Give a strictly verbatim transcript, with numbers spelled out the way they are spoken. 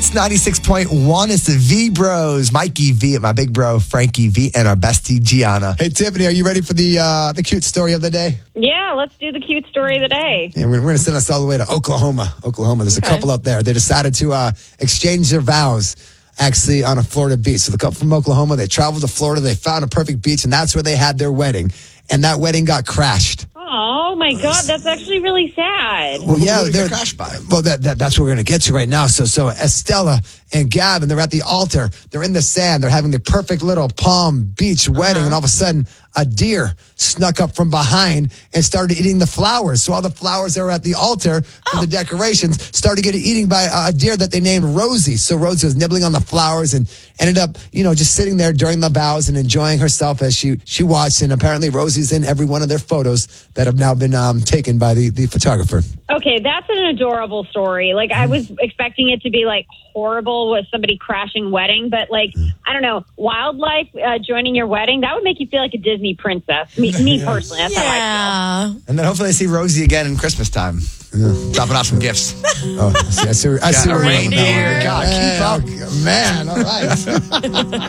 Hits ninety-six point one. It's the V Bros. Mikey V and my big bro, Frankie V, and our bestie, Gianna. Hey, Tiffany, are you ready for the uh, the cute story of the day? Yeah, let's do the cute story of the day. Yeah, we're, we're going to send us all the way to Oklahoma. Oklahoma. There's Okay. a couple up there. They decided to uh, exchange their vows, actually, on a Florida beach. So the couple from Oklahoma, they traveled to Florida. They found a perfect beach, and that's where they had their wedding. And that wedding got crashed. Oh, my God. That's actually really sad. Well, yeah, Who they're got crashed by? Well, that, that that's what we're going to get to right now. So, so Estella and Gavin, they're at the altar. They're in the sand. They're having the perfect little Palm Beach wedding, Uh-huh. and all of a sudden, a deer snuck up from behind and started eating the flowers. So all the flowers that were at the altar for the decorations started getting eaten by a deer that they named Rosie. So Rosie was nibbling on the flowers and ended up, you know, just sitting there during the vows and enjoying herself as she she watched. And apparently, Rosie's in every one of their photos that have now been um, taken by the the photographer. Okay, that's an adorable story. Like, I was expecting it to be, like, horrible with somebody crashing wedding, but, like, I don't know, wildlife uh, joining your wedding, that would make you feel like a Disney princess. Me, me personally, that's how I Yeah. And then hopefully they see Rosie again in Christmas time. Dropping off some gifts. Oh, I see. I see, I see Got a where we're going with that reindeer. one. God, keep up. Man, all right.